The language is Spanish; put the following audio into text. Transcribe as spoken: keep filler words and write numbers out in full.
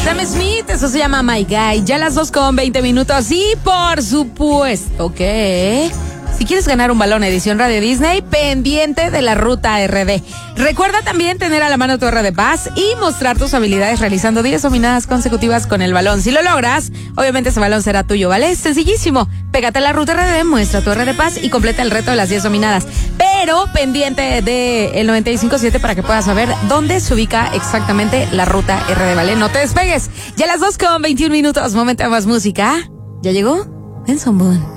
Sam Smith, eso se llama My Guy. Ya las dos con veinte minutos. Y por supuesto que si quieres ganar un balón edición Radio Disney, pendiente de la ruta R D. Recuerda también tener a la mano tu R D Pass y mostrar tus habilidades realizando diez dominadas consecutivas con el balón. Si lo logras, obviamente ese balón será tuyo, ¿vale? Es sencillísimo. Pégate a la ruta R D, muestra tu R D Pass y completa el reto de las diez dominadas. Pero pendiente de el noventa y cinco punto siete para que puedas saber dónde se ubica exactamente la ruta R D, ¿vale? No te despegues. Ya las dos con veintiún minutos, momento de más música. ¿Ya llegó? Benson Boone.